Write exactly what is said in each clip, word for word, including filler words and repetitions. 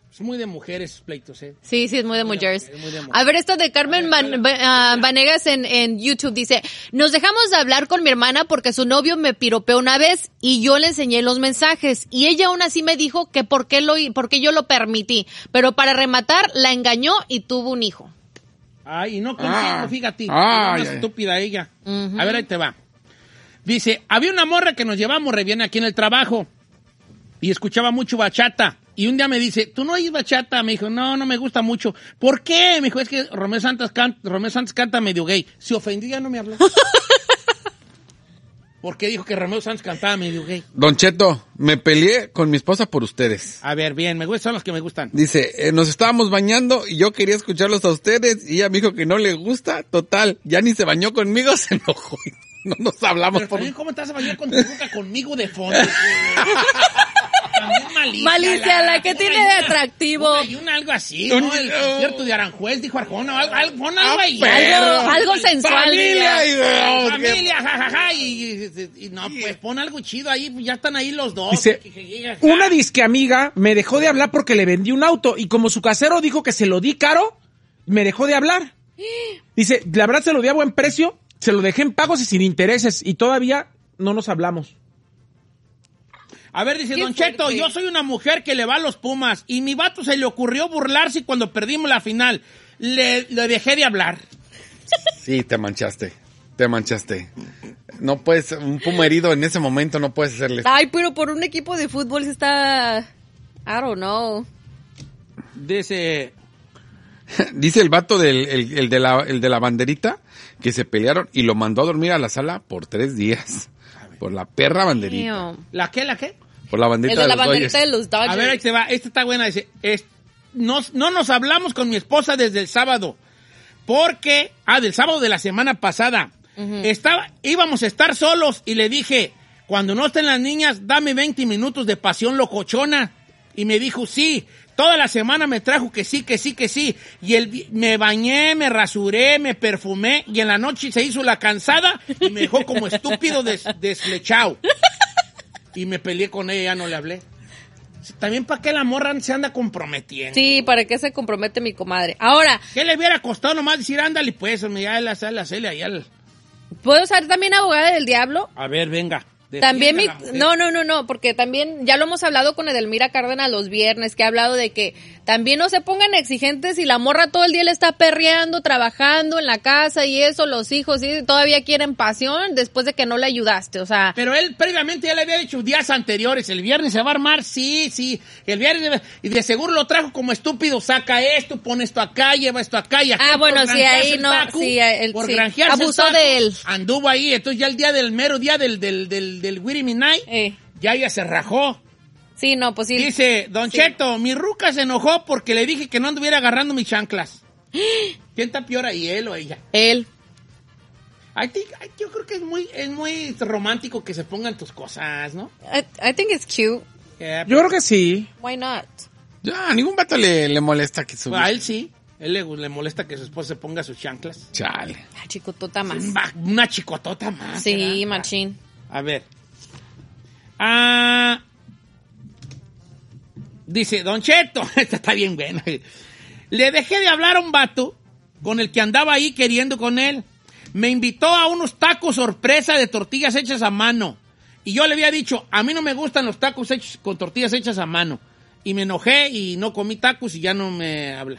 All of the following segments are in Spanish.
Es muy de mujeres esos pleitos, ¿eh? Sí, sí, es muy de muy mujeres. De, muy de a ver, esto de Carmen ver, Van, uh, Vanegas en, en YouTube dice, nos dejamos de hablar con mi hermana porque su novio me piropeó una vez y yo le enseñé los mensajes y ella aún así me dijo que por qué, lo, por qué yo lo permití, pero para rematar la engañó y tuvo un hijo. Ay, y no contigo, ah, fíjate. Ah, es una estúpida ella. Uh-huh. A ver, ahí te va. Dice, había una morra que nos llevamos re bien aquí en el trabajo y escuchaba mucho bachata. Y un día me dice, ¿tú no oyes bachata? Me dijo, no, no me gusta mucho. ¿Por qué? Me dijo, es que Romeo Santos, can- Romeo Santos canta medio gay. Se ofendió y ya no me habló. ¿Por qué dijo que Romeo Santos cantaba medio gay? Don Cheto, me peleé con mi esposa por ustedes. A ver, bien, me gustan, son los que me gustan. Dice, eh, nos estábamos bañando y yo quería escucharlos a ustedes y ella me dijo que no le gusta. Total, ya ni se bañó conmigo, se enojó. No nos hablamos. Pero por... también, ¿cómo estás a bañar con tu boca conmigo de fondo? También malicia. Malicia, la, la que tiene de atractivo. Una, y un algo así, ¿no? Un, El concierto de Aranjuez, dijo Arjona, algo, algo, algo ah, ahí. Algo, algo sensual. Familia, y, oh, familia, jajaja, ja, ja, y, y, y no, pues pon algo chido ahí, ya están ahí los dos. Dice, una disque amiga me dejó de hablar porque le vendí un auto y como su casero dijo que se lo di caro, me dejó de hablar. Dice, la verdad se lo di a buen precio, se lo dejé en pagos y sin intereses y todavía no nos hablamos. A ver, dice Don Cheto, yo soy una mujer que le va a los Pumas y mi vato se le ocurrió burlarse cuando perdimos la final. Le, le dejé de hablar. Sí, te manchaste, te manchaste. No puedes, un Puma herido en ese momento no puedes hacerle. Ay, pero por un equipo de fútbol se está... I don't know. Dice... Dice el vato del el, el de la el de la banderita que se pelearon y lo mandó a dormir a la sala por tres días. Por la perra banderita. ¿La qué, la qué? Por la banderita el de, de la los banderita Dodgers. de los Dodgers. A ver, ahí te va. Esta está buena. Dice, es, no, no nos hablamos con mi esposa desde el sábado. Porque, ah, del sábado de la semana pasada. Uh-huh. Estaba, íbamos a estar solos y le dije, cuando no estén las niñas, dame veinte minutos de pasión locochona. Y me dijo, sí. Toda la semana me trajo que sí, que sí, que sí. Y el, me bañé, me rasuré, me perfumé. Y en la noche se hizo la cansada y me dejó como estúpido des, desflechado. Y me peleé con ella, ya no le hablé. También para qué la morra se anda comprometiendo. Sí, para qué se compromete mi comadre. Ahora. ¿Qué le hubiera costado nomás decir, ándale pues, ya la sala, la ya la... ¿Puedo ser también abogada del diablo? A ver, venga. También mi, no, no, no, no, porque también ya lo hemos hablado con Edelmira Cárdenas los viernes, que ha hablado de que también no se pongan exigentes y la morra todo el día le está perreando, trabajando en la casa y eso, los hijos y todavía quieren pasión después de que no le ayudaste, o sea. Pero él previamente ya le había dicho días anteriores, el viernes se va a armar, sí, sí, el viernes, y de seguro lo trajo como estúpido, saca esto, pone esto acá, lleva esto acá y acá. Ah, bueno, sí, ahí no, taco, sí, él, por sí. abusó taco, de él. Anduvo ahí, entonces ya el día del mero día del, del, del del Wiri Minay, eh. ya ella se rajó. Sí, no, pues sí. Dice, Don sí. Cheto, mi ruca se enojó porque le dije que no anduviera agarrando mis chanclas. ¿Quién está peor ahí, él o ella? Él. I think, yo creo que es muy, es muy romántico que se pongan tus cosas, ¿no? I, I think it's cute. Yeah, yo creo que sí. Why not? Ya, a ningún vato le, le molesta que su... A él sí. Él le, le molesta que su esposa se ponga sus chanclas. Chale. La chicotota más. Una chicotota más. Sí, machín. A ver. Ah, dice, Don Cheto, esta está bien buena. Le dejé de hablar a un vato con el que andaba ahí queriendo con él. Me invitó a unos tacos sorpresa de tortillas hechas a mano. Y yo le había dicho, a mí no me gustan los tacos hechos con tortillas hechas a mano. Y me enojé y no comí tacos y ya no me habla.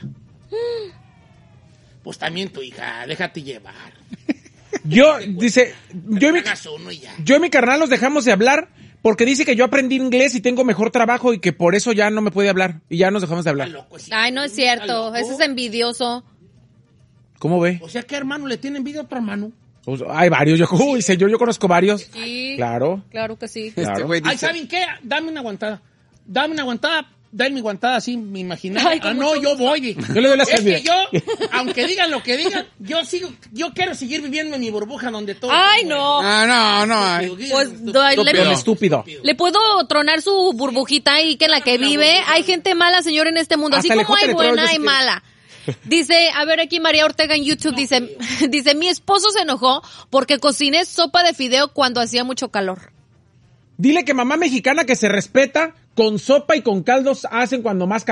Pues también tu hija, déjate llevar. Yo, dice, yo y, mi, yo y mi carnal nos dejamos de hablar porque dice que yo aprendí inglés y tengo mejor trabajo y que por eso ya no me puede hablar. Y ya nos dejamos de hablar. Loco, sí. Ay, no es cierto, eso es envidioso. ¿Cómo ve? O sea, ¿qué hermano le tiene envidia a otro hermano? Pues, hay varios, yo, uy, señor, yo conozco varios. Sí. Claro. Claro que sí. Este Claro. güey dice... Ay, ¿saben qué? Dame una aguantada. Dame una aguantada. Dame mi aguantada así, me imaginaba. Ah, no, yo voy. Yo le doy la Es que yo, aunque digan lo que digan, yo sigo, yo quiero seguir viviendo en mi burbuja donde todo... Ay, no. Ah, no, no. Ay. Pues, estúpido. le, Estúpido. estúpido. Le puedo tronar su burbujita ahí que en la que vive. Hay gente mala, señor, en este mundo. Así Hasta como hay buena, hay si mala. Dice, a ver aquí María Ortega en YouTube, dice, dice, mi esposo se enojó porque cociné sopa de fideo cuando hacía mucho calor. Dile que mamá mexicana que se respeta, con sopa y con caldos hacen cuando más